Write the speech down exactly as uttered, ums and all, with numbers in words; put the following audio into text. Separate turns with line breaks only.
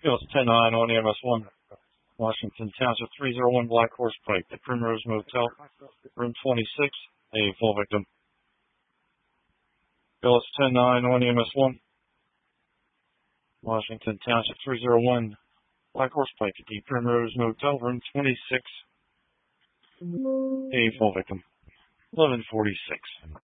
Field ten nine on E M S one. Washington Township three oh one Black Horse Pike, the Primrose Motel, room twenty-six, a full victim. Phyllis ten nine on E M S one. Washington Township three oh one Black Horse Pike, the Primrose Motel, room twenty-six, a full victim. eleven forty-six.